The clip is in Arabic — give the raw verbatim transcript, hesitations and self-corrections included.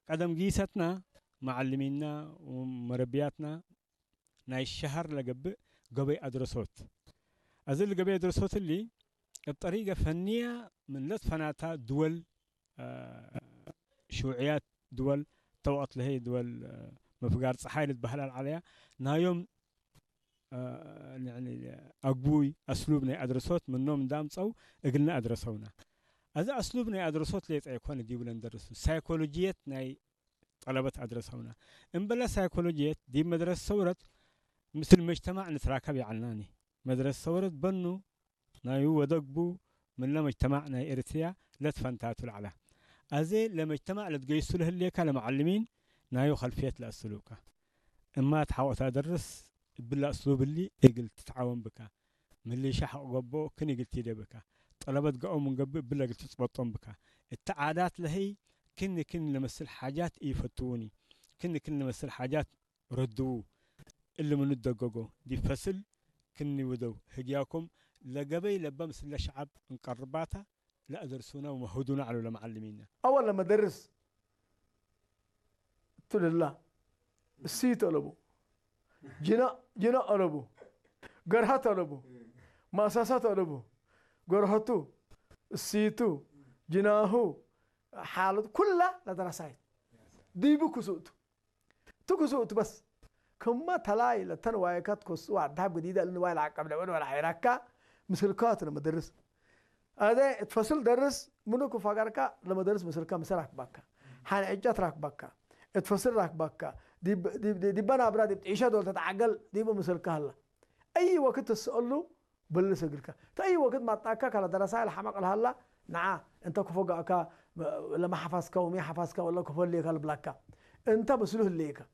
قدم جيستنا معلمينا ومربياتنا ناي الشهر لقب قبي أدرسوت أزل قبي أدرسوت اللي بطريقة فنية من لط فناتها دول آه شيوعيات دول توقت لهي دول آه مفقار صحايلة بحلال عليها نايوم آه يعني أقبوي أسلوبنا أدرسوت من نوم دامس أو قلنا أدرسونا هذا أسلوبنا أدرسوت ليت أيقون دي ولا ندرس سيكولوجية ناي طلبة أدرسونا إن بلا سيكولوجية دي مدرسة صورة مثل مجتمع نتراكب يعناني مدرسة صورة بنو نايو ودقبو من لما اجتمعنا إرثيا لا تفنتاتوا على أزي لما اجتمع لتقيسوا له اللي كان معلمين نايو خلفية لأسلوكا إما تحاول تدرس بالله أسلوب اللي يقل تتعاون بك من اللي شح قبو كن يقل تيدي بك طلبت قوم من قبل بالله قلت تطبطن بك التعادات لهي كن كن لمسل حاجات يفتوني كن كن لمسل حاجات ردوا اللي من الدققو دي فصل كني ودو هجياكم لقبي لبمس الشعب انقرباتها لا أدرسونا ومهودونا على المعلمين أول لما درس تقول الله السيت ألبو جنا جنا ألبو قرهات ألبو مأساسات ألبو قرهتو السيتو جناهو حالة كلها لدراسات ديبو كسوت تكسوت بس كم تلاي لتنواي كاتكوس واحد ذهب جديدة لنواي العقب لون ولا حيركا مسلكات لما درس هذا تفصل درس منو كفاجركا لما درس مسلكا مسرك بكا حان عجت راك بكا تفصل راك بكا دي دي دي, دي بنا براد بتعيشها دول تتعقل دي مسلكا هلا أي وقت تسأله بلس يقولك أي وقت ما تأكل على دراسة الحمق هلا نعم أنت كفوق أكا لما حفظك ومي حفظك ولا كفول ليك البلاكا أنت بسلوه ليك